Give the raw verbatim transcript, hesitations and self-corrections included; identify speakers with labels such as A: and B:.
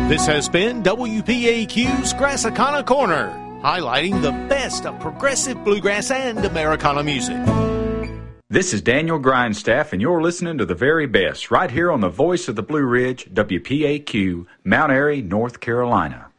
A: This has been W P A Q's Grassicana Corner, highlighting the best of progressive bluegrass and Americana music.
B: This is Daniel Grindstaff, and you're listening to the very best right here on the Voice of the Blue Ridge, W P A Q, Mount Airy, North Carolina.